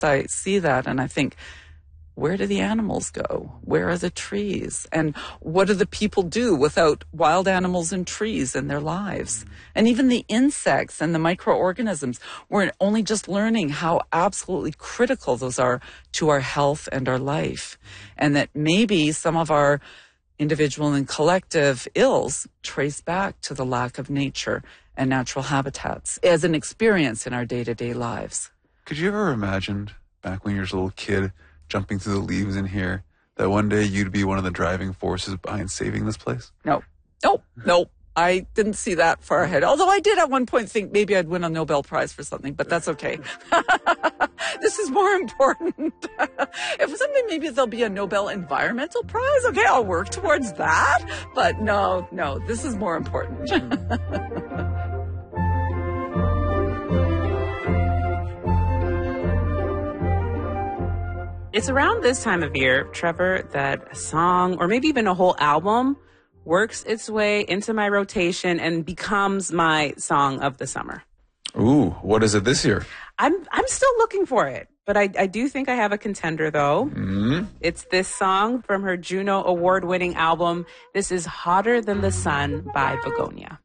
I see that and I think, where do the animals go? Where are the trees? And what do the people do without wild animals and trees in their lives? And even the insects and the microorganisms, we're only just learning how absolutely critical those are to our health and our life. And that maybe some of our individual and collective ills trace back to the lack of nature and natural habitats as an experience in our day-to-day lives. Could you ever imagine, back when you were a little kid, jumping through the leaves in here, that one day you'd be one of the driving forces behind saving this place? No. I didn't see that far ahead. Although I did at one point think maybe I'd win a Nobel Prize for something, but that's okay. This is more important. If someday maybe there'll be a Nobel Environmental Prize, okay, I'll work towards that. But no, this is more important. It's around this time of year, Trevor, that a song or maybe even a whole album works its way into my rotation and becomes my song of the summer. Ooh, what is it this year? I'm still looking for it, but I do think I have a contender, though. Mm-hmm. It's this song from her Juno Award-winning album. This is Hotter Than the Sun by Begonia.